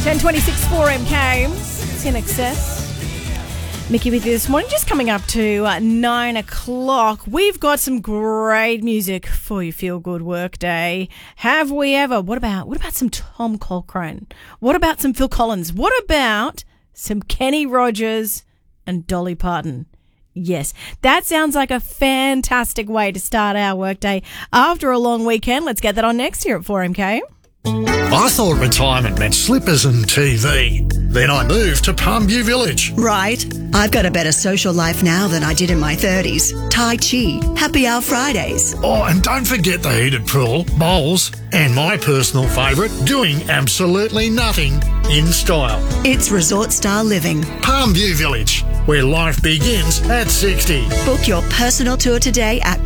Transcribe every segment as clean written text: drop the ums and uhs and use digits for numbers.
10:26 4MK. It's in excess. Mickey with you this morning, just coming up to 9 o'clock. We've got some great music for your feel-good work day. Have we ever? What about some Tom Cochrane? What about some Phil Collins? What about some Kenny Rogers and Dolly Parton? Yes, that sounds like a fantastic way to start our workday after a long weekend. Let's get that on next here at 4MK. I thought retirement meant slippers and TV. Then I moved to Palmview Village. Right. I've got a better social life now than I did in my 30s. Tai Chi, happy hour Fridays. Oh, and don't forget the heated pool, bowls, and my personal favourite, doing absolutely nothing in style. It's resort style living. Palmview Village, where life begins at 60. Book your personal tour today at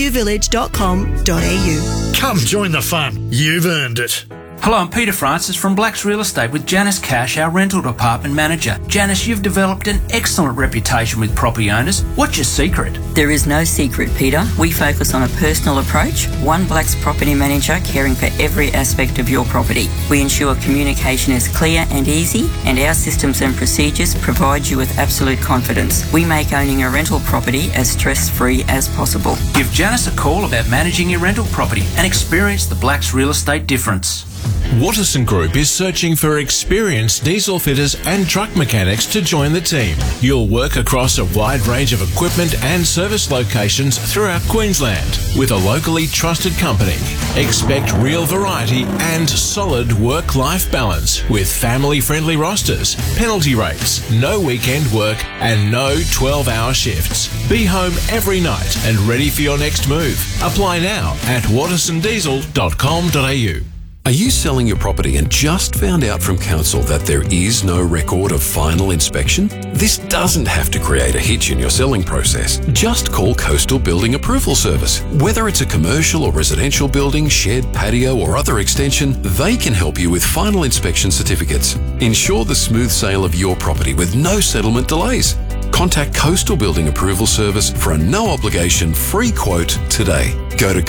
palmviewvillage.com.au. Come join the fun. You've earned it. Hello, I'm Peter Francis from Blacks Real Estate with Janice Cash, our rental department manager. Janice, you've developed an excellent reputation with property owners. What's your secret? There is no secret, Peter. We focus on a personal approach, one Blacks property manager caring for every aspect of your property. We ensure communication is clear and easy, and our systems and procedures provide you with absolute confidence. We make owning a rental property as stress-free as possible. Give Janice a call about managing your rental property and experience the Blacks Real Estate difference. Watterson Group is searching for experienced diesel fitters and truck mechanics to join the team. You'll work across a wide range of equipment and service locations throughout Queensland with a locally trusted company. Expect real variety and solid work-life balance with family-friendly rosters, penalty rates, no weekend work and no 12-hour shifts. Be home every night and ready for your next move. Apply now at wattersondiesel.com.au. Are you selling your property and just found out from council that there is no record of final inspection? This doesn't have to create a hitch in your selling process. Just call Coastal Building Approval Service. Whether it's a commercial or residential building, shed, patio or other extension, they can help you with final inspection certificates. Ensure the smooth sale of your property with no settlement delays. Contact Coastal Building Approval Service for a no-obligation free quote today. Go to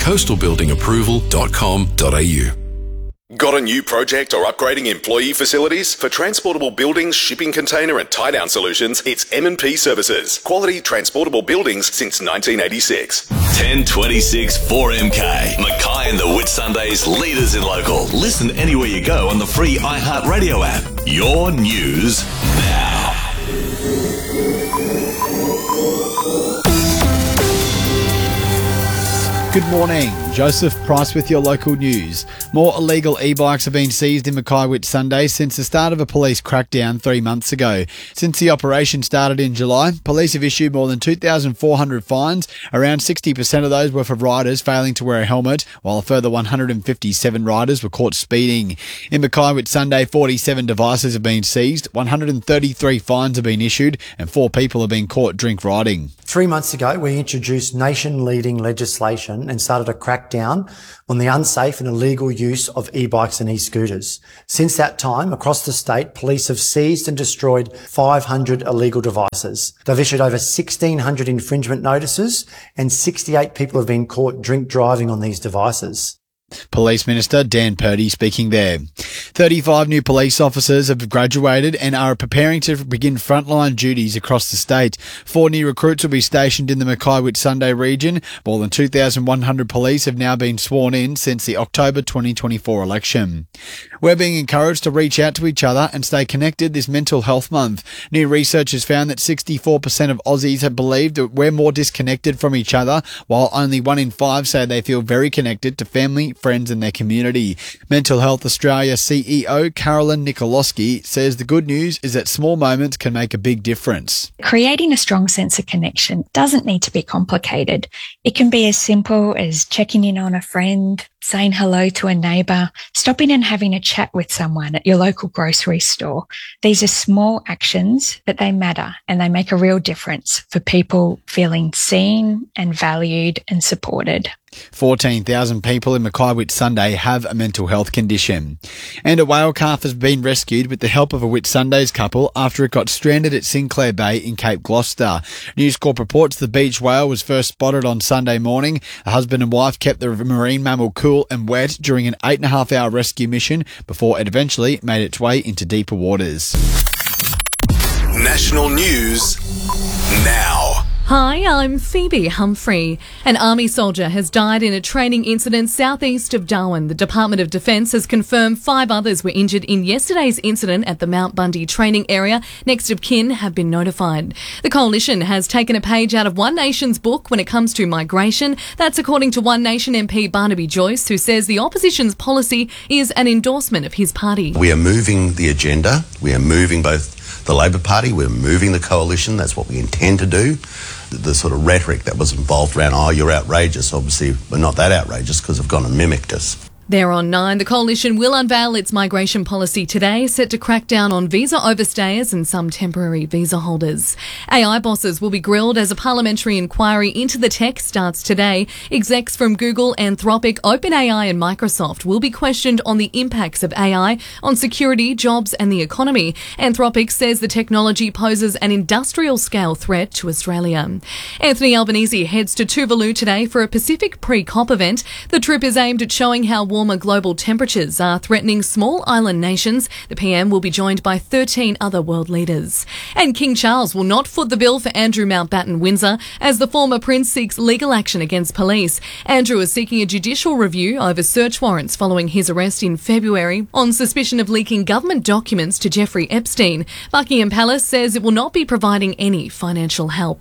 coastalbuildingapproval.com.au. Got a new project or upgrading employee facilities? For transportable buildings, shipping container and tie-down solutions, it's M&P Services. Quality transportable buildings since 1986. 10:26 4MK. Mackay and the Whitsundays, leaders in local. Listen anywhere you go on the free iHeartRadio app. Your news now. Good morning. Joseph Price with your local news. More illegal e-bikes have been seized in Mackay Whitsunday since the start of a police crackdown 3 months ago. Since the operation started in July, police have issued more than 2,400 fines. Around 60% of those were for riders failing to wear a helmet, while a further 157 riders were caught speeding. In Mackay Whitsunday, 47 devices have been seized, 133 fines have been issued, and 4 people have been caught drink riding. 3 months ago, we introduced nation-leading legislation and started a crackdown on the unsafe and illegal use of e-bikes and e-scooters. Since that time, across the state, police have seized and destroyed 500 illegal devices. They've issued over 1,600 infringement notices and 68 people have been caught drink driving on these devices. Police Minister Dan Purdy speaking there. 35 new police officers have graduated and are preparing to begin frontline duties across the state. 4 new recruits will be stationed in the Mackay Whitsunday region. More than 2,100 police have now been sworn in since the October 2024 election. We're being encouraged to reach out to each other and stay connected this Mental Health Month. New research has found that 64% of Aussies have believed that we're more disconnected from each other, while only 1 in 5 say they feel very connected to family, friends and their community. Mental Health Australia CEO Carolyn Nikolowski says the good news is that small moments can make a big difference. Creating a strong sense of connection doesn't need to be complicated. It can be as simple as checking in on a friend, saying hello to a neighbour, stopping and having a chat with someone at your local grocery store. These are small actions, but they matter and they make a real difference for people feeling seen and valued and supported. 14,000 people in Mackay Whitsunday have a mental health condition. And a whale calf has been rescued with the help of a Whitsundays couple after it got stranded at Sinclair Bay in Cape Gloucester. News Corp reports the beach whale was first spotted on Sunday morning. A husband and wife kept the marine mammal cool and wet during an 8.5-hour rescue mission before it eventually made its way into deeper waters. National news now. Hi, I'm Phoebe Humphrey. An army soldier has died in a training incident southeast of Darwin. The Department of Defence has confirmed 5 others were injured in yesterday's incident at the Mount Bundy training area. Next of kin have been notified. The coalition has taken a page out of One Nation's book when it comes to migration. That's according to One Nation MP Barnaby Joyce, who says the opposition's policy is an endorsement of his party. We are moving the agenda. We are moving both the Labor Party, we're moving the coalition. That's what we intend to do. The sort of rhetoric that was involved around, oh, you're outrageous. Obviously, we're not that outrageous because they've gone and mimicked us. There on 9, the coalition will unveil its migration policy today, set to crack down on visa overstayers and some temporary visa holders. AI bosses will be grilled as a parliamentary inquiry into the tech starts today. Execs from Google, Anthropic, OpenAI and Microsoft will be questioned on the impacts of AI on security, jobs and the economy. Anthropic says the technology poses an industrial-scale threat to Australia. Anthony Albanese heads to Tuvalu today for a Pacific pre-COP event. The trip is aimed at showing how warmer global temperatures are threatening small island nations. The PM will be joined by 13 other world leaders. And King Charles will not foot the bill for Andrew Mountbatten Windsor as the former prince seeks legal action against police. Andrew is seeking a judicial review over search warrants following his arrest in February on suspicion of leaking government documents to Jeffrey Epstein. Buckingham Palace says it will not be providing any financial help.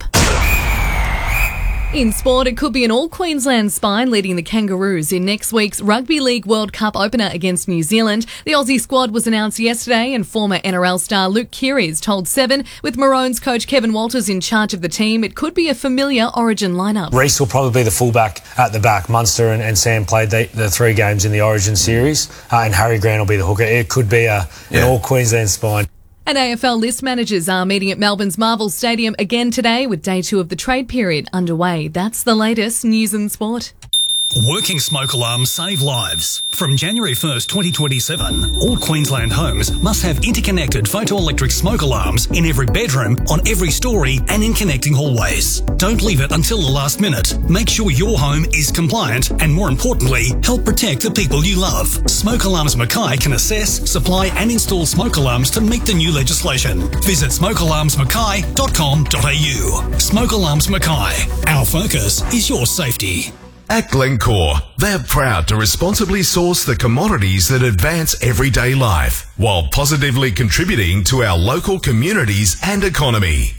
In sport, it could be an all-Queensland spine leading the Kangaroos in next week's Rugby League World Cup opener against New Zealand. The Aussie squad was announced yesterday and former NRL star Luke Keary's told Seven. With Maroons coach Kevin Walters in charge of the team, it could be a familiar Origin lineup. Reece will probably be the fullback at the back. Munster and Sam played the 3 games in the Origin series, and Harry Grant will be the hooker. It could be an all-Queensland spine. And AFL list managers are meeting at Melbourne's Marvel Stadium again today with day 2 of the trade period underway. That's the latest news and sport. Working smoke alarms save lives. From January 1st, 2027, all Queensland homes must have interconnected photoelectric smoke alarms in every bedroom, on every story and in connecting hallways. Don't leave it until the last minute. Make sure your home is compliant and, more importantly, help protect the people you love. Smoke Alarms Mackay can assess, supply and install smoke alarms to meet the new legislation. Visit smokealarmsmackay.com.au. Smoke Alarms Mackay. Our focus is your safety. At Glencore, they're proud to responsibly source the commodities that advance everyday life while positively contributing to our local communities and economy.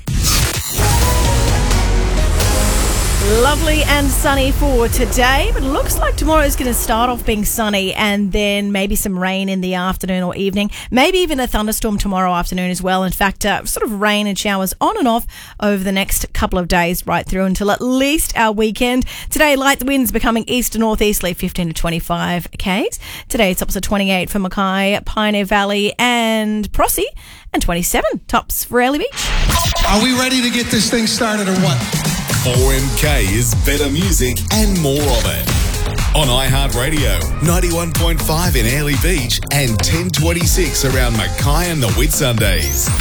Lovely and sunny for today, but it looks like tomorrow is going to start off being sunny and then maybe some rain in the afternoon or evening, maybe even a thunderstorm tomorrow afternoon as well. In fact, sort of rain and showers on and off over the next couple of days right through until at least our weekend. Today, light winds becoming east to northeasterly 15 to 25 k's. Today, tops are 28 for Mackay, Pioneer Valley and Prossie, and 27 tops for Airlie Beach. Are we ready to get this thing started or what? 4MK is better music and more of it. On iHeartRadio, 91.5 in Airlie Beach and 1026 around Mackay and the Whitsundays.